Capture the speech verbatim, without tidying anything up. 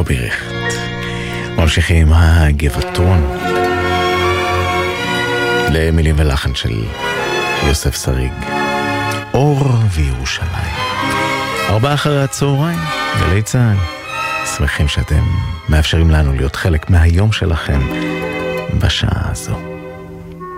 קובי רכט. ממשיכים עם הגבעתרון, למילים ולחן של יוסף שריג. אור וירושלים, ארבעה אחרי הצהריים, גלי צהל. שמחים שאתם מאפשרים לנו להיות חלק מהיום שלכם בשעה הזו.